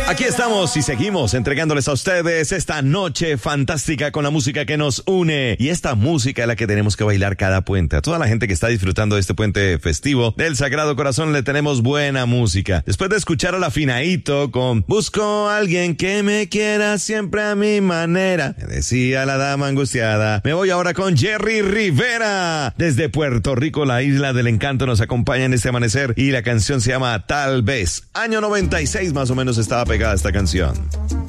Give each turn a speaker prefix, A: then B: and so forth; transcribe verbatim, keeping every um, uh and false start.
A: Aquí estamos y seguimos entregándoles a ustedes esta noche fantástica con la música que nos une. Y esta música es la que tenemos que bailar cada puente. A toda la gente que está disfrutando de este puente festivo del Sagrado Corazón le tenemos buena música. Después de escuchar a la Finaíto con Busco a alguien que me quiera siempre a mi manera, me decía la dama angustiada. Me voy ahora con Jerry Rivera. Desde Puerto Rico, la isla del encanto, nos acompaña en este amanecer y la canción se llama Tal Vez. Año noventa y seis más o menos estaba pegada esta canción.